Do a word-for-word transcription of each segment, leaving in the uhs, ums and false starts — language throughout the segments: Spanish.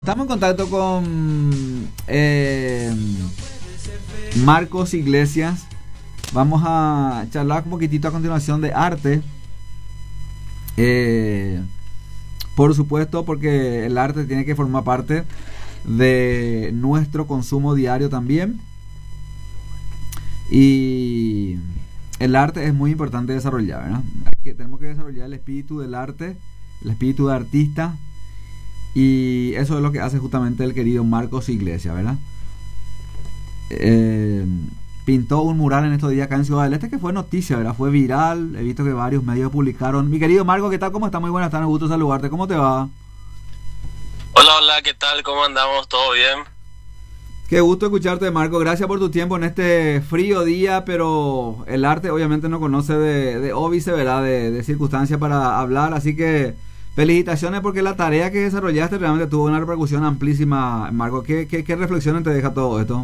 Estamos en contacto con eh, Marcos Iglesias. Vamos a charlar un poquitito a continuación de arte. Eh, por supuesto, porque el arte tiene que formar parte de nuestro consumo diario también. Y el arte es muy importante desarrollar, ¿verdad? Hay que, tenemos que desarrollar el espíritu del arte, el espíritu de artista. Y eso es lo que hace justamente el querido Marcos Iglesias, ¿verdad? Eh, pintó un mural en estos días acá en Ciudad del Este que fue noticia, ¿verdad? Fue viral, he visto que varios medios publicaron. Mi querido Marcos, ¿qué tal? ¿Cómo está? Muy buenas tardes, gusto saludarte. ¿Cómo te va? Hola, hola, ¿qué tal? ¿Cómo andamos? ¿Todo bien? Qué gusto escucharte, Marcos. Gracias por tu tiempo en este frío día, pero el arte obviamente no conoce de, de óbice, ¿verdad? De, de circunstancias para hablar, así que felicitaciones porque la tarea que desarrollaste realmente tuvo una repercusión amplísima, Marco. ¿Qué, qué, qué reflexiones te deja todo esto?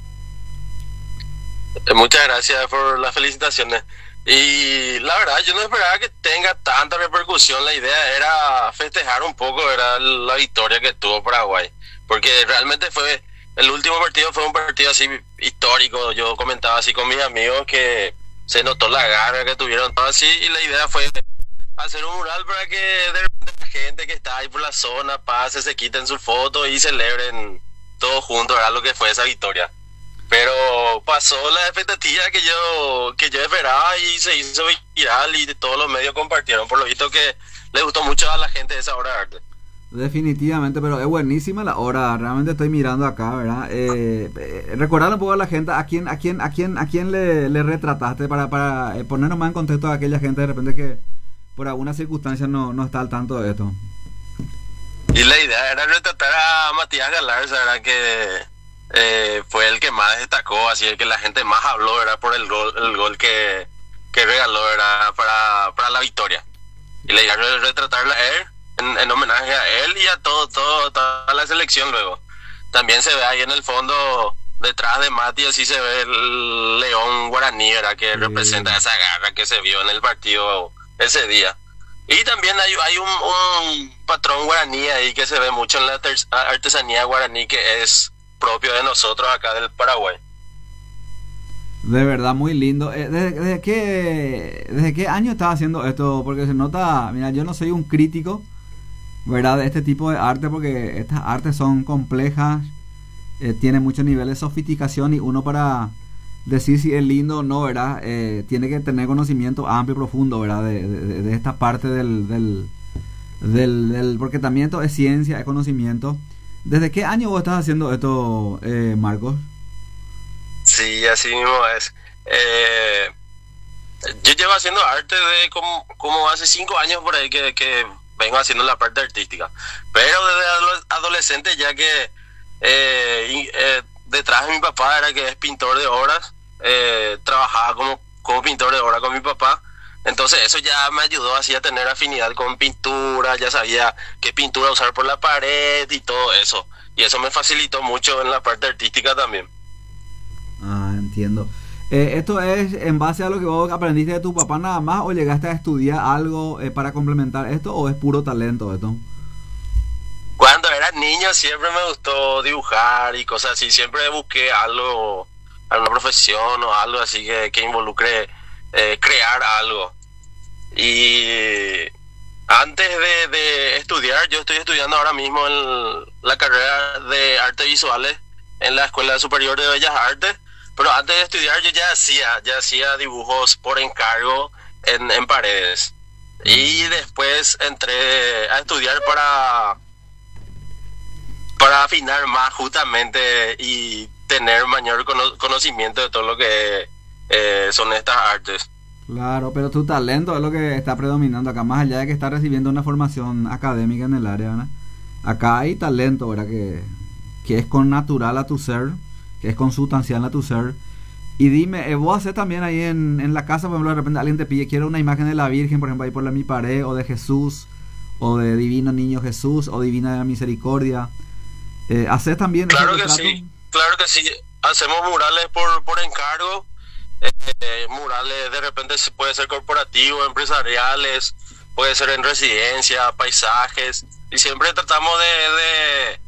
Muchas gracias por las felicitaciones. Y la verdad, yo no esperaba que tenga tanta repercusión. La idea era festejar un poco, era la victoria que tuvo Paraguay. Porque realmente fue, el último partido fue un partido así histórico. Yo comentaba así con mis amigos que se notó la garra que tuvieron todo así. Y la idea fue hacer un mural para que de repente la gente que está ahí por la zona pase, se quiten sus fotos y celebren todos juntos, ¿verdad? Lo que fue esa victoria. Pero pasó la expectativa que yo que yo esperaba y se hizo viral y todos los medios compartieron. Por lo visto que le gustó mucho a la gente de esa obra de arte. Definitivamente, pero es buenísima la obra. Realmente estoy mirando acá, ¿verdad? Eh, eh, recordar un poco a la gente a quién a quién a quién a quién le, le retrataste para para eh, ponernos más en contexto a aquella gente de repente que por alguna circunstancia no, no está al tanto de esto. Y la idea era retratar a Matías Galarza, ¿verdad? Que eh, fue el que más destacó, así el que la gente más habló, ¿verdad? Por el gol, el gol que, que regaló, ¿verdad? Para, para la victoria. Y la idea era retratarla a él, en, en homenaje a él y a todo, todo, toda la selección luego. También se ve ahí en el fondo, detrás de Mati, así se ve el león guaraní, ¿verdad? Que sí, representa esa garra que se vio en el partido ese día. Y también hay, hay un, un patrón guaraní ahí que se ve mucho en la artesanía guaraní, que es propio de nosotros acá del Paraguay. De verdad, muy lindo. Eh, ¿desde, desde qué desde qué año estás haciendo esto? Porque se nota, mira, yo no soy un crítico, ¿verdad? De este tipo de arte, porque estas artes son complejas, eh, tienen muchos niveles de sofisticación y uno para decir si es lindo o no, ¿verdad? Eh, tiene que tener conocimiento amplio y profundo, ¿verdad? De, de, de esta parte del, del, del, del... Porque también esto es ciencia, es conocimiento. ¿Desde qué año vos estás haciendo esto, eh, Marcos? Sí, así mismo es. Eh, yo llevo haciendo arte de como, como hace cinco años por ahí que, que vengo haciendo la parte artística. Pero desde adolescente ya que eh, y, eh, detrás de mi papá era que es pintor de obras. Eh, trabajaba como, como pintor de obra con mi papá, entonces eso ya me ayudó así a tener afinidad con pintura, ya sabía qué pintura usar por la pared y todo eso, y eso me facilitó mucho en la parte artística también. Ah, entiendo. Eh, ¿Esto es en base a lo que vos aprendiste de tu papá nada más o llegaste a estudiar algo eh, para complementar esto o es puro talento esto? Cuando era niño siempre me gustó dibujar y cosas así, siempre busqué algo, alguna profesión o algo así que, que involucre eh, crear algo. Y antes de, de estudiar, yo estoy estudiando ahora mismo en la carrera de artes visuales en la Escuela Superior de Bellas Artes, pero antes de estudiar yo ya hacía, ya hacía dibujos por encargo en, en paredes. Y después entré a estudiar para... para afinar más justamente y tener mayor cono- conocimiento de todo lo que eh, son estas artes. Claro, pero tu talento es lo que está predominando acá, más allá de que estás recibiendo una formación académica en el área, ¿verdad? Acá hay talento, ¿verdad? Que, que es con natural a tu ser, que es consustancial a tu ser. Y dime, eh, vos haces también ahí en, en la casa, por ejemplo, de repente alguien te pide, quiero una imagen de la Virgen, por ejemplo, ahí por la, mi pared, o de Jesús, o de Divino Niño Jesús, o Divina de la Misericordia. Eh, ¿Haces también claro ese que retrato? sí, claro que sí. Hacemos murales por, por encargo, eh, eh, murales de repente puede ser corporativos, empresariales, puede ser en residencia, paisajes, y siempre tratamos de, de